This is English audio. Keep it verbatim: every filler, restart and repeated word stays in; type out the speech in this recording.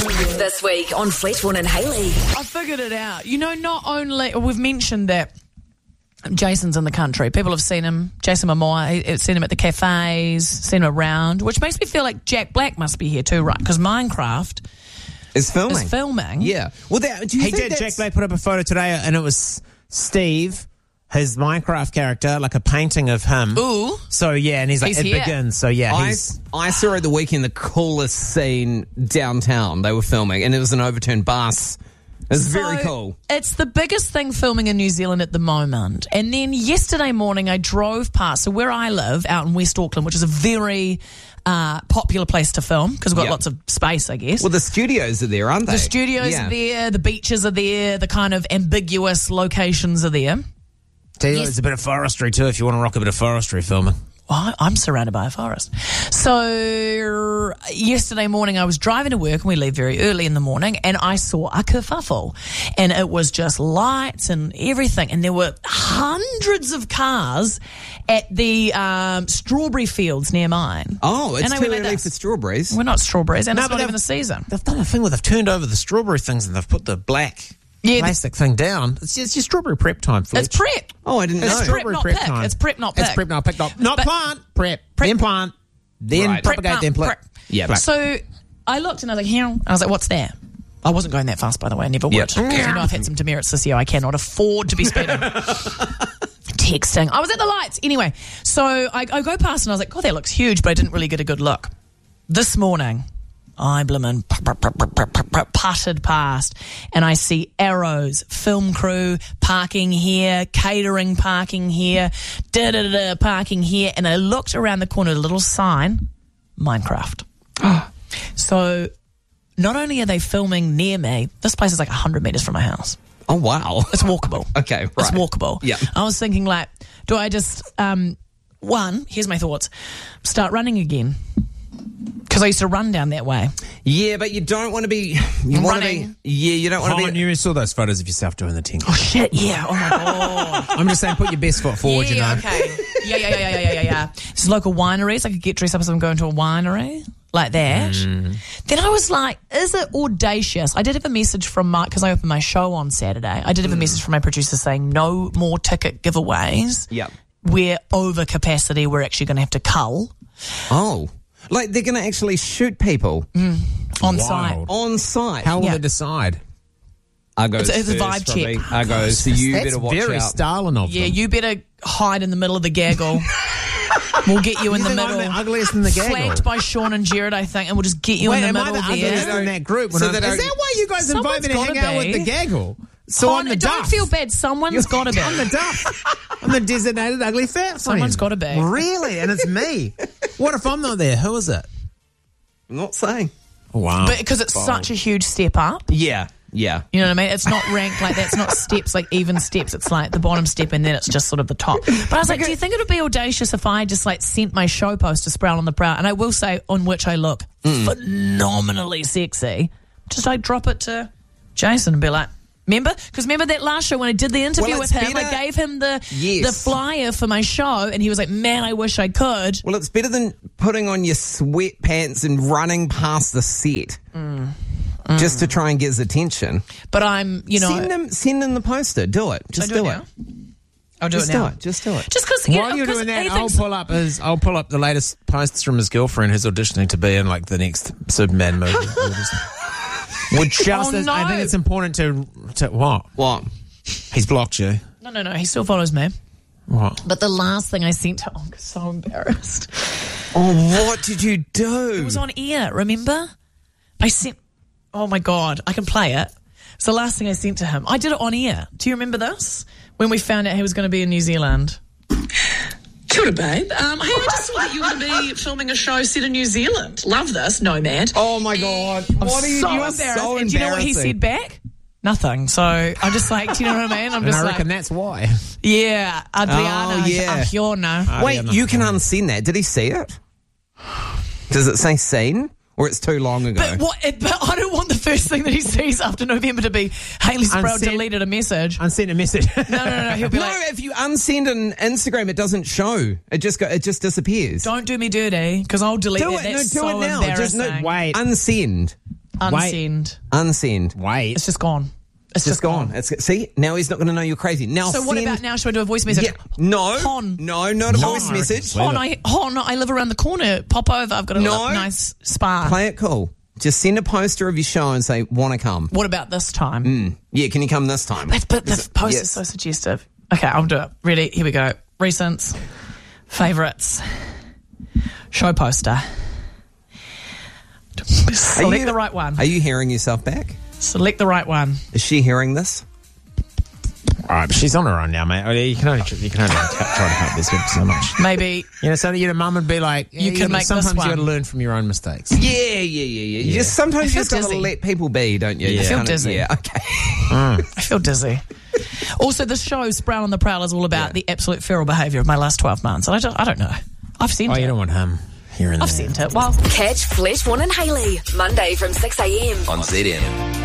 This week on Fletchborn and Hayley. I figured it out. You know, not only we've mentioned that Jason's in the country. People have seen him. Jason Momoa, he- seen him at the cafes, seen him around, which makes me feel like Jack Black must be here too, right? Because Minecraft Is filming. is filming. Yeah. Well, that, do you He think did. that's- Jack Black put up a photo today, and it was Steve, his Minecraft character, like a painting of him. Ooh. So yeah, and he's like, He's it here. begins. So yeah, I, he's I saw at the weekend the coolest scene downtown they were filming, and it was an overturned bus. It was very So, cool. It's the biggest thing filming in New Zealand at the moment. And then yesterday morning, I drove past. So where I live, out in West Auckland, which is a very uh, popular place to film because we've got Yep. lots of space, I guess. Well, the studios are there, aren't they? The studios Yeah. are there, the beaches are there, the kind of ambiguous locations are there. Tell you, Yes. there's a bit of forestry too if you want to rock a bit of forestry filming. Well, I'm surrounded by a forest. So yesterday morning I was driving to work and we leave very early in the morning and I saw a kerfuffle and it was just lights and everything and there were hundreds of cars at the um, strawberry fields near mine. Oh, it's And I too went like early this. for strawberries. We're not strawberries and No, it's but not even they've- the season. They've done a thing where they've turned over the strawberry things and they've put the black Yeah, the- plastic thing down. It's just your strawberry prep time, Fletch. It's prep. Oh, I didn't It's know. prep, Strawberry not prep pick. time. It's prep, not pick. It's prep, not pick, not, not But- plant, prep, Prep. then plant, then Right. Prep, propagate, plant, then plant. prep. Yeah. Black. So I looked and I was like, here. I was like, what's that? I wasn't going that fast, by the way. I never would. Yep. Because you know I've had some demerits this year. I cannot afford to be speeding. Texting. I was at the lights. Anyway, so I, I go past and I was like, God, that looks huge, but I didn't really get a good look. This morning, I blimmin' putted past and I see arrows, film crew parking here, catering parking here, da-da-da-da parking here, and I looked around the corner, a little sign, Minecraft. So not only are they filming near me, this place is like one hundred metres from my house. Oh, wow. It's walkable. Okay, right. It's walkable. Yeah. I was thinking, like, do I just, um, one, here's my thoughts, start running again? Because I used to run down that way. Yeah, but you don't want to be. You want to be. Running. Yeah, you don't want Oh, to and be. you saw those photos of yourself doing the ten. Oh, shit, yeah. Oh, my God. I'm just saying, put your best foot forward, yeah, you know. okay. Yeah, yeah, yeah, yeah, yeah, yeah, yeah. There's local wineries. I could get dressed up as I'm going to a winery. Like that. Mm. Then I was like, is it audacious? I did have a message from my, because I opened my show on Saturday. I did have a message from my producer saying no more ticket giveaways. Yeah. We're over capacity. We're actually going to have to cull Oh. Like they're going to actually shoot people on site. Wild. on site. How will Yeah. they decide? I goes It's a- it's a first vibe from check. me. I goes, so you That's better watch very out. Stalin of Yeah, them. you better hide in the middle of the gaggle. We'll get you in You the think middle. I'm the ugliest in the gaggle? Flanked by Sean and Jared, I think, and we'll just get you Wait, in the am I middle the ugliest there. in that group? When So I'm- they is don't- that why you guys invite Someone's me to gotta hang out be. with the gaggle? So Con- I'm the don't duff. feel bad. Someone's got to be. I'm the duff. I'm the designated ugly fat friend. Someone's gotta be. Really? And it's me. What if I'm not there? Who is it? I'm not saying. Wow. But because it's such a huge step up. Yeah, yeah. You know what I mean? It's not ranked like that. It's not steps, like even steps. It's like the bottom step and then it's just sort of the top. But I was like, do you think it would be audacious if I just like sent my show post to Sprout on the Prowl? And I will say on which I look phenomenally sexy. Just like drop it to Jason and be like, remember? Because remember that last show when I did the interview Well, with it's him, I better- gave him the Yes. the flyer for my show and he was like, man, I wish I could. Well, it's better than putting on your sweatpants and running past the set just to try and get his attention. But I'm, you know. send him, send him the poster. Do it. Just I do, do it. it now? I'll do Just it do now. it. Just do it. Just because While you're doing that, I'll pull up his. I'll pull up the latest posts from his girlfriend who's auditioning to be in like the next Superman movie. We'll just- Would just, Oh, as- I no. think it's important to to what? What? He's blocked you. No, no, no. He still follows me. What? But the last thing I sent to, oh, I'm so embarrassed. Oh, what did you do? It was on air, remember? I sent, oh my God, I can play it. It's the last thing I sent to him. I did it on air. Do you remember this? When we found out he was going to be in New Zealand. Kia ora, babe. Um, hey, I just saw that you were going to be filming a show set in New Zealand. Love this, Nomad. Oh my God! I'm what are you? so You are embarrassed. so and do you know what he embarrassing. said back? Nothing. So I'm just like, do you know what I mean? I'm And just I like, reckon that's why. yeah, Adriana, Oh, yeah. you're no. Wait, yeah, you no. can unsend that. Did he see it? Does it say seen? Or it's too long ago? But what? It, but I don't want the first thing that he sees after November to be Hayley Sprout Unsend- deleted a message. I sent a message. No, no, no, no. He'll be no, like, if you unsend an Instagram, it doesn't show. It just go, it just disappears. don't do me dirty because I'll delete do it. it. No, do That's so it now. Just no, embarrassing. Wait. unsend. Unsend. Unsend. Wait. It's just gone. It's Just gone. It's, see, now he's not going to know you're crazy. Now, So what send- about now? Should I do a voice message? Yeah, no, Hon. no, not a No. voice message. Leave Hon, I, Hon, I live around the corner. Pop over. I've got a No. li- nice spa. Play it cool. Just send a poster of your show and say, "Want to come?" What about this time? Mm. Yeah, can you come this time? But, but the post yes. is so suggestive. Okay, I'll do it. Ready? Here we go. Recents, favourites, show poster. Select you- the right one. Are you hearing yourself back? Select the right one. Is she hearing this? All right, but she's on her own now, mate. You can only, you can only try to help this kid so much. Maybe You know, so that your mum would be like, yeah, You can know, make this sometimes one. you got to learn from your own mistakes. Yeah, yeah, yeah, yeah. You just sometimes I you feel just got to dizzy. let people be, don't you? Yeah. Just I feel kinda- dizzy. Yeah, okay. I feel dizzy. Also, the show Sprout on the Prowl is all about Yeah. the absolute feral behaviour of my last twelve months. And I don't, I don't know. I've seen Oh, it. you don't want him hearing I've that. seen it. Well, Catch Flesh, One and Hayley, Monday from six a.m. On Z M.